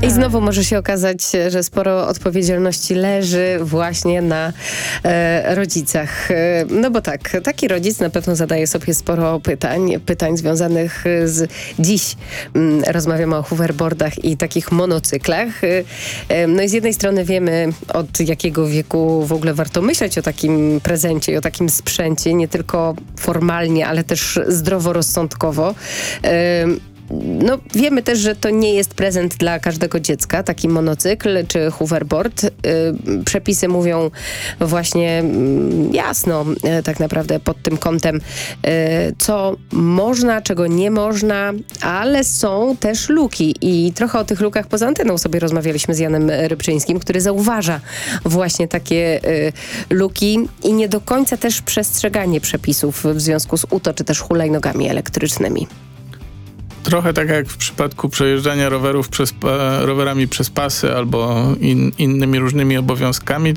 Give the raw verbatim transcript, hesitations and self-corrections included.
I znowu może się okazać, że sporo odpowiedzialności leży właśnie na e, rodzicach. E, no bo tak, taki rodzic na pewno zadaje sobie sporo pytań, pytań związanych z dziś. Mm, rozmawiamy o hoverboardach i takich monocyklach. E, e, no i z jednej strony wiemy, od jakiego wieku w ogóle warto myśleć o takim prezencie i o takim sprzęcie, nie tylko formalnie, ale też zdroworozsądkowo. E, No, wiemy też, że to nie jest prezent dla każdego dziecka, taki monocykl czy hoverboard. Yy, przepisy mówią właśnie yy, jasno yy, tak naprawdę pod tym kątem, yy, co można, czego nie można, ale są też luki i trochę o tych lukach poza anteną sobie rozmawialiśmy z Janem Rybczyńskim, który zauważa właśnie takie yy, luki i nie do końca też przestrzeganie przepisów w związku z U T O czy też hulajnogami elektrycznymi. Trochę tak jak w przypadku przejeżdżania rowerów przez, rowerami przez pasy albo in, innymi różnymi obowiązkami,